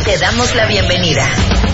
Te damos la bienvenida.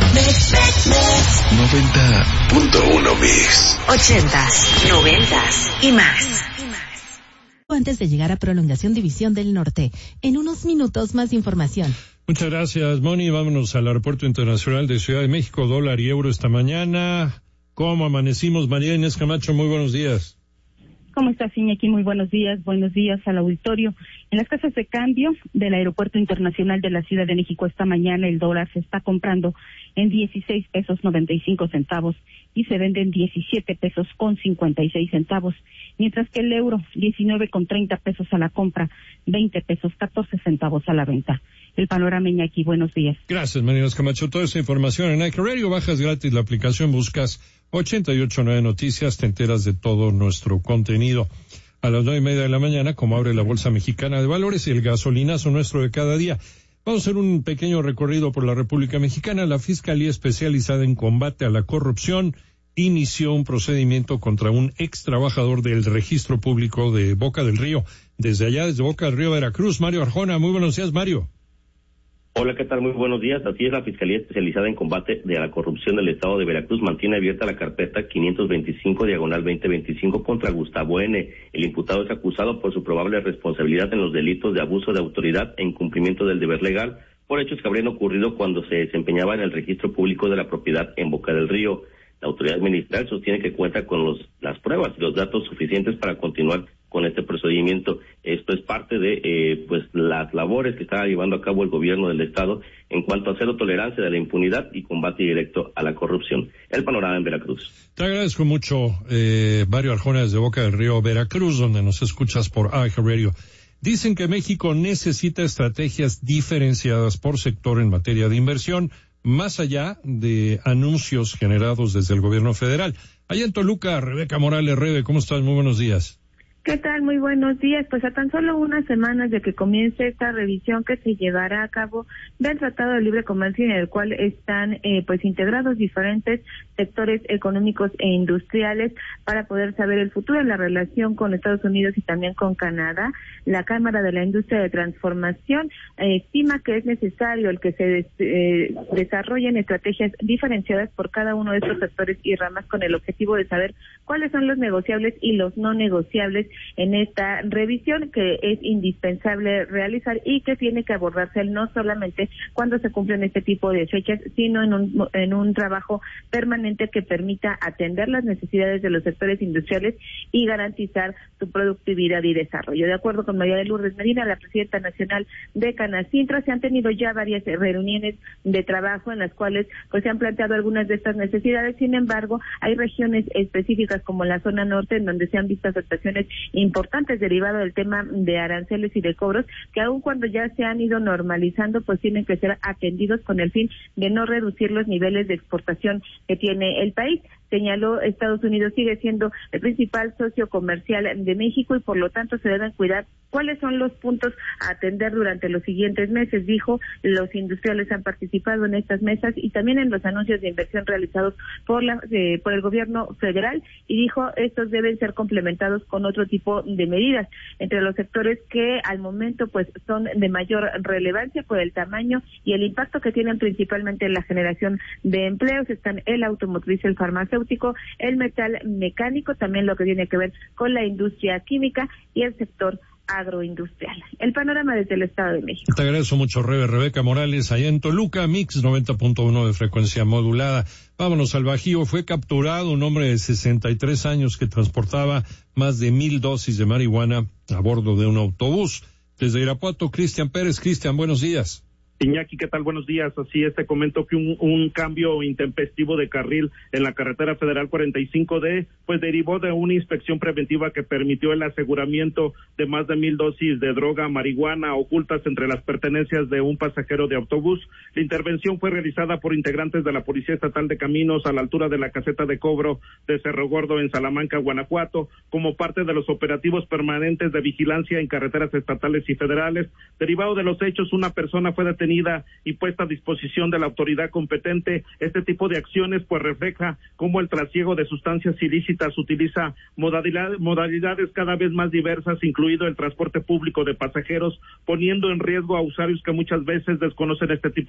90.1 Mix. 80s, 90s y más. Antes de llegar a Prolongación División del Norte, en unos minutos más información. Muchas gracias, Moni. Vámonos al Aeropuerto Internacional de Ciudad de México, dólar y euro esta mañana. ¿Cómo amanecimos? María Inés Camacho, muy buenos días. ¿Cómo estás, Iñaki? Muy buenos días al auditorio. En las casas de cambio del Aeropuerto Internacional de la Ciudad de México esta mañana el dólar se está comprando en 16 pesos 95 centavos y se vende en 17 pesos con 56 centavos, mientras que el euro 19 con 30 pesos a la compra, 20 pesos 14 centavos a la venta. El panorama, Iñaki, buenos días. Gracias, María Inés Camacho. Toda esta información en iHeartRadio, bajas gratis la aplicación, buscas 889 Noticias, te enteras de todo nuestro contenido. A las 9:30 de la mañana, como abre la Bolsa Mexicana de Valores y el gasolinazo nuestro de cada día. Vamos a hacer un pequeño recorrido por la República Mexicana. La Fiscalía Especializada en Combate a la Corrupción inició un procedimiento contra un ex trabajador del Registro Público de Boca del Río. Desde Boca del Río, Veracruz, Mario Arjona. Muy buenos días, Mario. Hola, ¿qué tal? Muy buenos días. Así es, la Fiscalía Especializada en Combate de la Corrupción del Estado de Veracruz mantiene abierta la carpeta 525/2025 contra Gustavo N. El imputado es acusado por su probable responsabilidad en los delitos de abuso de autoridad e incumplimiento del deber legal por hechos que habrían ocurrido cuando se desempeñaba en el Registro Público de la Propiedad en Boca del Río. La autoridad ministerial sostiene que cuenta con las pruebas y los datos suficientes para continuar con este procedimiento. Esto es parte de las labores que está llevando a cabo el gobierno del estado en cuanto a cero tolerancia de la impunidad y combate directo a la corrupción. El panorama en Veracruz. Te agradezco mucho, Mario Arjona, desde Boca del Río, Veracruz, donde nos escuchas por iHeartRadio. Dicen que México necesita estrategias diferenciadas por sector en materia de inversión, más allá de anuncios generados desde el gobierno federal. Allá en Toluca, Rebeca Morales. Rebe, ¿cómo estás? Muy buenos días. ¿Qué tal? Muy buenos días. Pues a tan solo unas semanas de que comience esta revisión que se llevará a cabo del Tratado de Libre Comercio, en el cual están integrados diferentes sectores económicos e industriales para poder saber el futuro de la relación con Estados Unidos y también con Canadá. La Cámara de la Industria de Transformación estima que es necesario el que se desarrollen estrategias diferenciadas por cada uno de estos sectores y ramas con el objetivo de saber cuáles son los negociables y los no negociables en esta revisión que es indispensable realizar y que tiene que abordarse no solamente cuando se cumplen este tipo de fechas, sino en un trabajo permanente que permita atender las necesidades de los sectores industriales y garantizar su productividad y desarrollo. De acuerdo con María de Lourdes Medina, la presidenta nacional de Canacintra, se han tenido ya varias reuniones de trabajo en las cuales se han planteado algunas de estas necesidades. Sin embargo, hay regiones específicas como la zona norte en donde se han visto afectaciones importantes derivado del tema de aranceles y de cobros que aun cuando ya se han ido normalizando, pues tienen que ser atendidos con el fin de no reducir los niveles de exportación que tiene el país. Señaló, Estados Unidos sigue siendo el principal socio comercial de México y por lo tanto se deben cuidar cuáles son los puntos a atender durante los siguientes meses. Dijo, los industriales han participado en estas mesas y también en los anuncios de inversión realizados por el gobierno federal, y dijo, estos deben ser complementados con otro tipo de medidas. Entre los sectores que al momento son de mayor relevancia por el tamaño y el impacto que tienen principalmente en la generación de empleos están el automotriz, el farmacéutico, el metal mecánico, también lo que tiene que ver con la industria química y el sector agroindustrial. El panorama desde el Estado de México. Te agradezco mucho, Rebeca Morales, allá en Toluca, Mix 90.1 de frecuencia modulada. Vámonos al Bajío. Fue capturado un hombre de 63 años que transportaba más de 1,000 dosis de marihuana a bordo de un autobús. Desde Irapuato, Cristian Pérez. Cristian, buenos días. Iñaki, ¿qué tal? Buenos días. Así es, te comento que un cambio intempestivo de carril en la carretera federal 45D, derivó de una inspección preventiva que permitió el aseguramiento de más de 1,000 dosis de droga marihuana ocultas entre las pertenencias de un pasajero de autobús. La intervención fue realizada por integrantes de la Policía Estatal de Caminos a la altura de la caseta de cobro de Cerro Gordo en Salamanca, Guanajuato, como parte de los operativos permanentes de vigilancia en carreteras estatales y federales. Derivado de los hechos, una persona fue detenida y puesta a disposición de la autoridad competente. Este tipo de acciones refleja cómo el trasiego de sustancias ilícitas utiliza modalidades cada vez más diversas, incluido el transporte público de pasajeros, poniendo en riesgo a usuarios que muchas veces desconocen este tipo